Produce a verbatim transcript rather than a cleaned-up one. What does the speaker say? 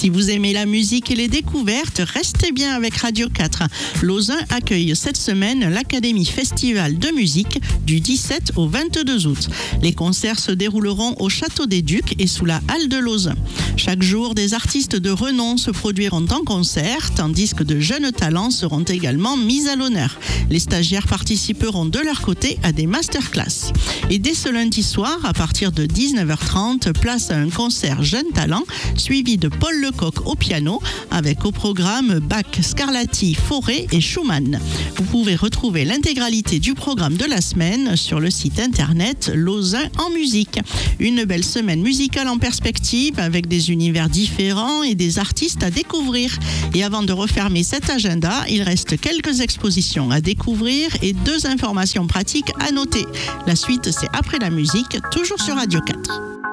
Si vous aimez la musique et les découvertes, restez bien avec Radio quatre. Lausanne accueille cette semaine l'Académie Festival de musique du dix-sept au vingt-deux août. Les concerts se dérouleront au Château des Ducs et sous la Halle de Lausanne. Chaque jour, des artistes de renom se produiront en concert, tandis que de jeunes talents seront également mis à l'honneur. Les stagiaires participeront de leur côté à des masterclass. Et dès ce lundi soir, à partir de dix-neuf heures trente, place à un concert Jeunes Talents, suivi de Paul Lecoq au piano, avec au programme Bach, Scarlatti, Fauré et Schumann. Vous pouvez retrouver l'intégralité du programme de la semaine sur le site internet Lausanne en musique. Une belle semaine musicale en perspective, avec des univers différents et des artistes à découvrir. Et avant de refermer cet agenda, il reste quelques expositions à découvrir et deux informations pratiques à noter. La suite, c'est après la musique, toujours sur Radio quatre.